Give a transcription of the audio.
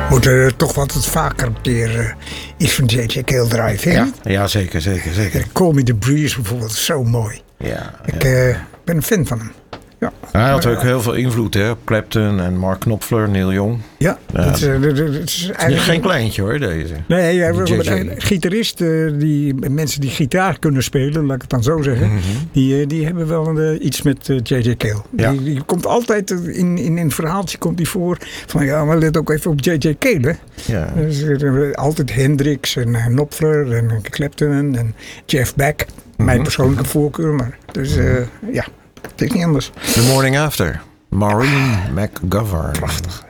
Moeten er toch wat vaker een keer iets van J.J. Cale draaien, vind je? Ja, zeker. Call Me The Breeze bijvoorbeeld, zo mooi. Ik ben een fan van hem. Ja. Hij had ook heel veel invloed, hè? Clapton en Mark Knopfler, Neil Young. Ja, dat is eigenlijk geen kleintje hoor, deze. Nee, een gitarist, mensen die gitaar kunnen spelen, laat ik het dan zo zeggen, die hebben wel iets met J.J. Cale. Ja. Die komt altijd in een verhaaltje komt die voor van ja, maar let ook even op J.J. Cale. Hè? Ja. Dus, altijd Hendrix en Knopfler en Clapton en Jeff Beck. Mijn persoonlijke voorkeur, maar dus ja. Het is niet anders. The Morning After. Maureen McGovern. Prachtig.